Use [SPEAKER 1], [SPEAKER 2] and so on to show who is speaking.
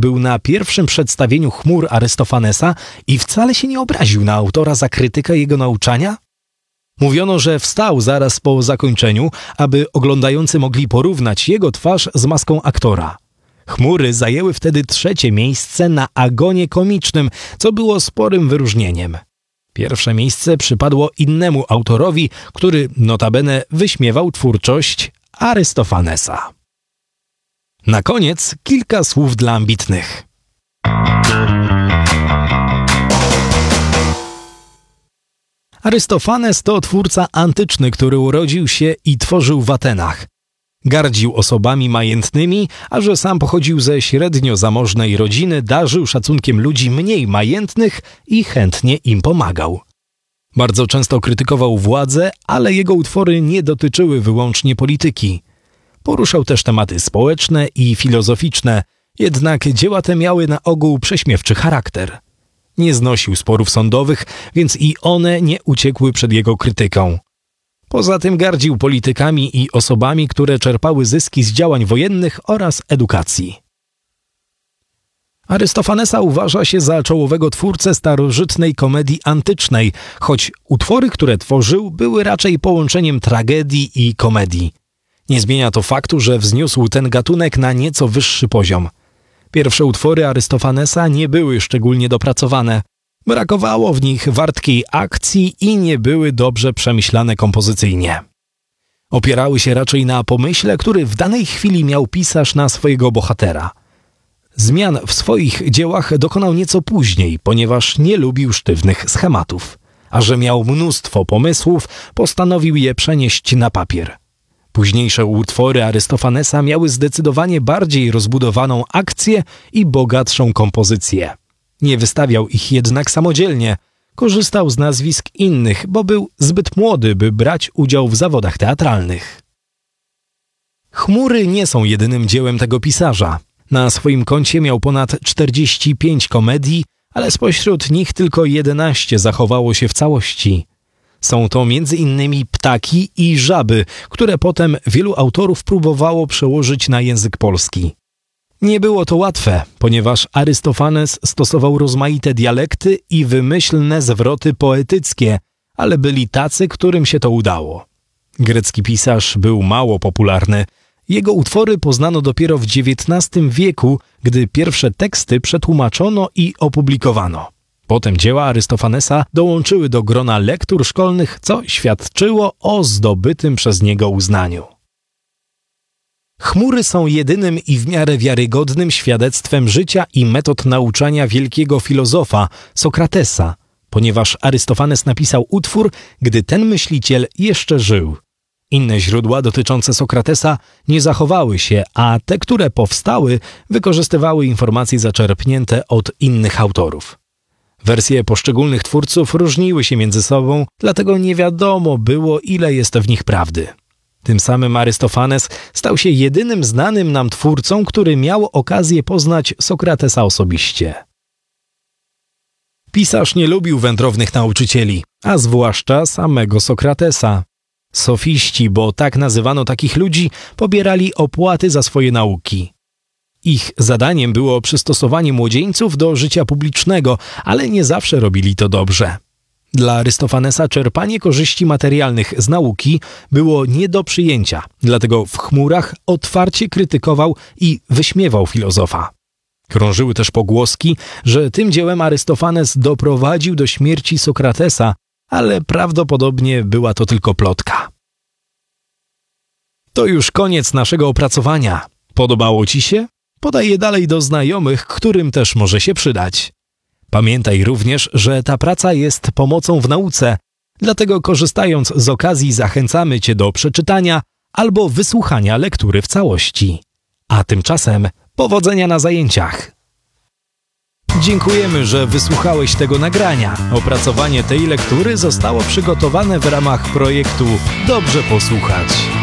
[SPEAKER 1] był na pierwszym przedstawieniu chmur Arystofanesa i wcale się nie obraził na autora za krytykę jego nauczania? Mówiono, że wstał zaraz po zakończeniu, aby oglądający mogli porównać jego twarz z maską aktora. Chmury zajęły wtedy 3. miejsce na agonie komicznym, co było sporym wyróżnieniem. Pierwsze miejsce przypadło innemu autorowi, który notabene wyśmiewał twórczość Arystofanesa. Na koniec kilka słów dla ambitnych. Arystofanes to twórca antyczny, który urodził się i tworzył w Atenach. Gardził osobami majętnymi, a że sam pochodził ze średnio zamożnej rodziny, darzył szacunkiem ludzi mniej majętnych i chętnie im pomagał. Bardzo często krytykował władzę, ale jego utwory nie dotyczyły wyłącznie polityki. Poruszał też tematy społeczne i filozoficzne, jednak dzieła te miały na ogół prześmiewczy charakter. Nie znosił sporów sądowych, więc i one nie uciekły przed jego krytyką. Poza tym gardził politykami i osobami, które czerpały zyski z działań wojennych oraz edukacji. Arystofanesa uważa się za czołowego twórcę starożytnej komedii antycznej, choć utwory, które tworzył, były raczej połączeniem tragedii i komedii. Nie zmienia to faktu, że wzniósł ten gatunek na nieco wyższy poziom. Pierwsze utwory Arystofanesa nie były szczególnie dopracowane. Brakowało w nich wartkiej akcji i nie były dobrze przemyślane kompozycyjnie. Opierały się raczej na pomyśle, który w danej chwili miał pisarz na swojego bohatera. Zmian w swoich dziełach dokonał nieco później, ponieważ nie lubił sztywnych schematów. A że miał mnóstwo pomysłów, postanowił je przenieść na papier. Późniejsze utwory Arystofanesa miały zdecydowanie bardziej rozbudowaną akcję i bogatszą kompozycję. Nie wystawiał ich jednak samodzielnie. Korzystał z nazwisk innych, bo był zbyt młody, by brać udział w zawodach teatralnych. Chmury nie są jedynym dziełem tego pisarza. Na swoim koncie miał ponad 45 komedii, ale spośród nich tylko 11 zachowało się w całości. Są to m.in. Ptaki i Żaby, które potem wielu autorów próbowało przełożyć na język polski. Nie było to łatwe, ponieważ Arystofanes stosował rozmaite dialekty i wymyślne zwroty poetyckie, ale byli tacy, którym się to udało. Grecki pisarz był mało popularny. Jego utwory poznano dopiero w XIX wieku, gdy pierwsze teksty przetłumaczono i opublikowano. Potem dzieła Arystofanesa dołączyły do grona lektur szkolnych, co świadczyło o zdobytym przez niego uznaniu. Chmury są jedynym i w miarę wiarygodnym świadectwem życia i metod nauczania wielkiego filozofa Sokratesa, ponieważ Arystofanes napisał utwór, gdy ten myśliciel jeszcze żył. Inne źródła dotyczące Sokratesa nie zachowały się, a te, które powstały, wykorzystywały informacje zaczerpnięte od innych autorów. Wersje poszczególnych twórców różniły się między sobą, dlatego nie wiadomo było, ile jest w nich prawdy. Tym samym Arystofanes stał się jedynym znanym nam twórcą, który miał okazję poznać Sokratesa osobiście. Pisarz nie lubił wędrownych nauczycieli, a zwłaszcza samego Sokratesa. Sofiści, bo tak nazywano takich ludzi, pobierali opłaty za swoje nauki. Ich zadaniem było przystosowanie młodzieńców do życia publicznego, ale nie zawsze robili to dobrze. Dla Arystofanesa czerpanie korzyści materialnych z nauki było nie do przyjęcia, dlatego w Chmurach otwarcie krytykował i wyśmiewał filozofa. Krążyły też pogłoski, że tym dziełem Arystofanes doprowadził do śmierci Sokratesa, ale prawdopodobnie była to tylko plotka. To już koniec naszego opracowania. Podobało Ci się? Podaj je dalej do znajomych, którym też może się przydać. Pamiętaj również, że ta praca jest pomocą w nauce, dlatego korzystając z okazji zachęcamy Cię do przeczytania albo wysłuchania lektury w całości. A tymczasem powodzenia na zajęciach! Dziękujemy, że wysłuchałeś tego nagrania. Opracowanie tej lektury zostało przygotowane w ramach projektu Dobrze Posłuchać.